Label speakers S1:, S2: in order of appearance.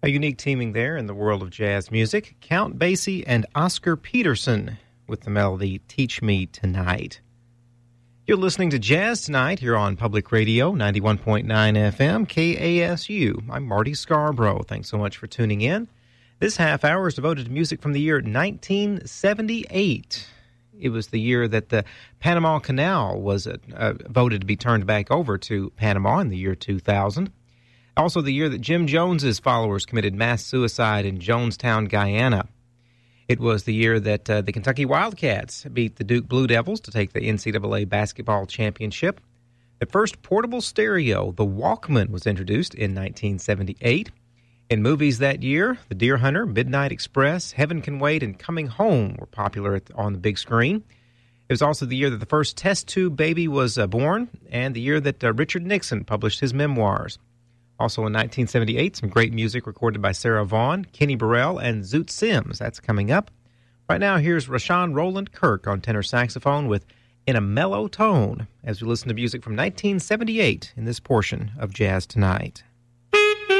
S1: A unique teaming there in the world of jazz music, Count Basie and Oscar Peterson with the melody Teach Me Tonight. You're listening to Jazz Tonight here on Public Radio, 91.9 FM, KASU. I'm Marty Scarborough. Thanks so much for tuning in. This half hour is devoted to music from the year 1978. It was the year that the Panama Canal was voted to be turned back over to Panama in the year 2000. Also the year that Jim Jones's followers committed mass suicide in Jonestown, Guyana. It was the year that the Kentucky Wildcats beat the Duke Blue Devils to take the NCAA basketball championship. The first portable stereo, the Walkman, was introduced in 1978. In movies that year, The Deer Hunter, Midnight Express, Heaven Can Wait, and Coming Home were popular on the big screen. It was also the year that the first test tube baby was born, and the year that Richard Nixon published his memoirs. Also in 1978, some great music recorded by Sarah Vaughan, Kenny Burrell, and Zoot Sims. That's coming up. Right now, here's Rashawn Roland Kirk on tenor saxophone with In a Mellow Tone as we listen to music from 1978 in this portion of Jazz Tonight.